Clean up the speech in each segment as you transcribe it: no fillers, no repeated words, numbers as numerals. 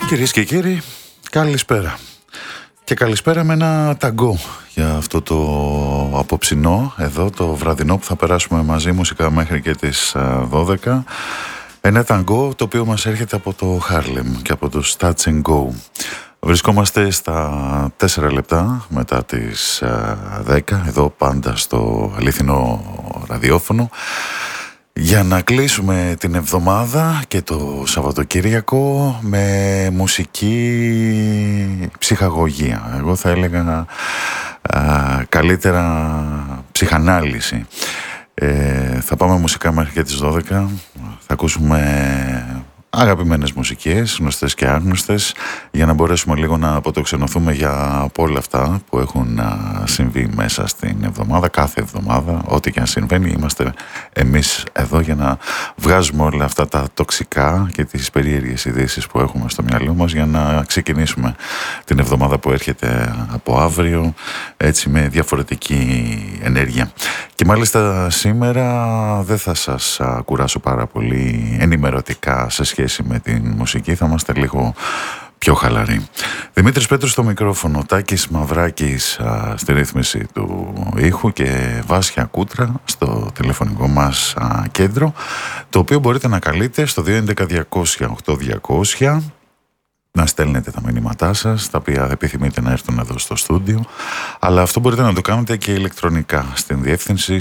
Κυρίες και κύριοι, καλησπέρα. Και καλησπέρα με ένα ταγκό για αυτό το απόψινό, εδώ το βραδινό που θα περάσουμε μαζί μουσικά μέχρι και τις 12. Ένα ταγκό το οποίο μας έρχεται από το Χάρλεμ και από το Touch and Go. Βρισκόμαστε στα 4 λεπτά μετά τις 10, εδώ πάντα στο αλήθινο ραδιόφωνο, για να κλείσουμε την εβδομάδα και το Σαββατοκύριακο με μουσική ψυχαγωγία. Εγώ θα έλεγα καλύτερα ψυχανάλυση. Θα πάμε μουσικά μέχρι και τις 12. Θα ακούσουμε αγαπημένες μουσικές, γνωστές και άγνωστες, για να μπορέσουμε λίγο να αποτοξενωθούμε από όλα αυτά που έχουν συμβεί μέσα στην εβδομάδα, κάθε εβδομάδα, ό,τι και αν συμβαίνει. Είμαστε εμείς εδώ για να βγάζουμε όλα αυτά τα τοξικά και τις περίεργες ειδήσεις που έχουμε στο μυαλό μας, για να ξεκινήσουμε την εβδομάδα που έρχεται από αύριο, έτσι με διαφορετική ενέργεια. Και μάλιστα σήμερα δεν θα σας κουράσω πάρα πολύ ενημερωτικά σε σχέση με την μουσική, θα είμαστε λίγο πιο χαλαροί. Δημήτρης Πέτρος στο μικρόφωνο, Τάκης Μαυράκης στη ρύθμιση του ήχου και Βάσια Κούτρα στο τηλεφωνικό μας κέντρο, το οποίο μπορείτε να καλείτε στο 211-200-8200, να στέλνετε τα μηνύματά σας, τα οποία επιθυμείτε να έρθουν εδώ στο στούντιο, αλλά αυτό μπορείτε να το κάνετε και ηλεκτρονικά στην διεύθυνση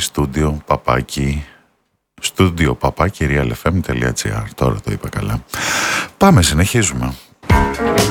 studio@realfm.gr. Τώρα το είπα καλά. Πάμε, συνεχίζουμε.